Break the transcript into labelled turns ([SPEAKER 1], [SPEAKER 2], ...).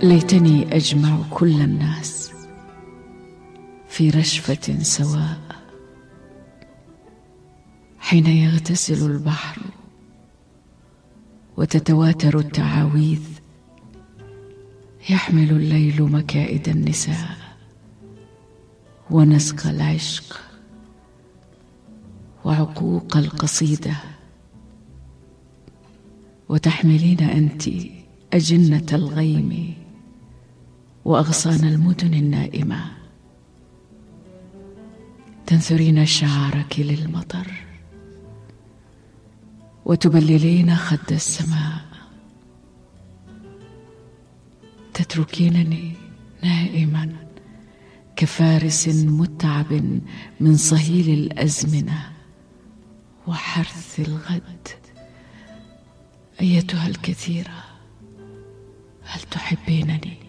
[SPEAKER 1] ليتني أجمع كل الناس في رشفة سواء، حين يغتسل البحر وتتواتر التعاويذ، يحمل الليل مكائد النساء ونسق العشق وعقوق القصيدة، وتحملين أنت أجنة الغيم وأغصان المدن النائمة، تنثرين شعرك للمطر وتبللين خد السماء، تتركينني نائما كفارس متعب من صهيل الأزمنة وحرث الغد. أيتها الكثيرة، هل تحبينني؟